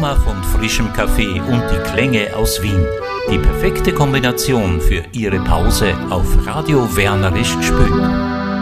Aroma von frischem Kaffee und die Klänge aus Wien. Die perfekte Kombination für Ihre Pause auf Radio Wernerisch Spüt.